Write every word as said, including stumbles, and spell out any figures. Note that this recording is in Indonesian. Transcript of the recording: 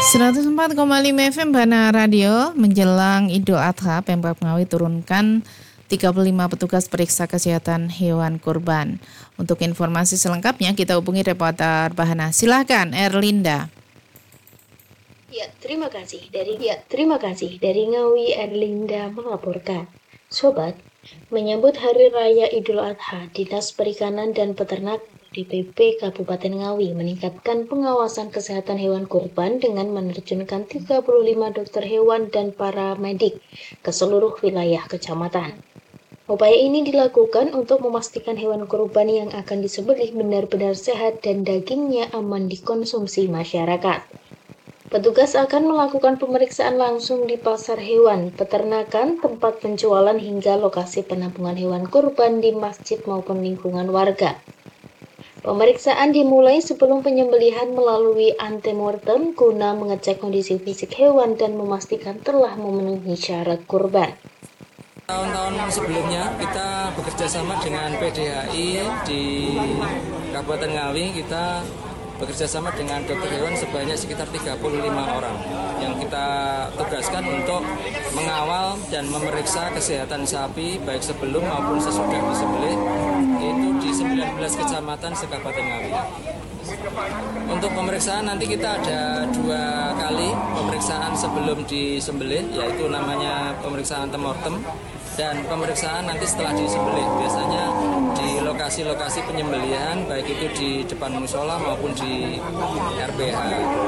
seratus empat koma lima F M Bana Radio. Menjelang Idul Adha, Pemkab Ngawi turunkan tiga puluh lima petugas periksa kesehatan hewan kurban. Untuk informasi selengkapnya kita hubungi reporter Bahana. Silakan Erlinda. Ya, terima kasih dari ya, terima kasih dari Ngawi. Erlinda melaporkan. Sobat, menyambut Hari Raya Idul Adha, Dinas Perikanan dan Peternakan D P P Kabupaten Ngawi meningkatkan pengawasan kesehatan hewan kurban dengan menerjunkan tiga puluh lima dokter hewan dan para medik ke seluruh wilayah kecamatan. Upaya ini dilakukan untuk memastikan hewan kurban yang akan disembelih benar-benar sehat dan dagingnya aman dikonsumsi masyarakat. Petugas akan melakukan pemeriksaan langsung di pasar hewan, peternakan, tempat penjualan hingga lokasi penampungan hewan kurban di masjid maupun lingkungan warga. Pemeriksaan dimulai sebelum penyembelihan melalui antemortem guna mengecek kondisi fisik hewan dan memastikan telah memenuhi syarat kurban. Tahun-tahun sebelumnya kita bekerja sama dengan P D H I di Kabupaten Ngawi. Kita bekerja sama dengan dokter hewan sebanyak sekitar tiga puluh lima orang yang kita tugaskan untuk mengawal dan memeriksa kesehatan sapi baik sebelum maupun sesudah disembelih, itu di sembilan belas kecamatan se-Kabupaten Ngawi. Untuk pemeriksaan nanti kita ada dua kali pemeriksaan sebelum disembelih, yaitu namanya pemeriksaan antemortem dan pemeriksaan nanti setelah disembelih. Biasanya di lokasi-lokasi penyembelihan, baik itu di depan musola maupun di R P H.